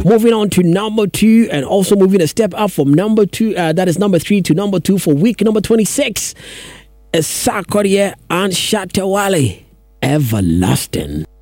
Moving on to number 2, and also moving a step up from number 2, that is number 3 to number 2 for week number 26, is Sarkodie and Shatta Wale, Everlasting.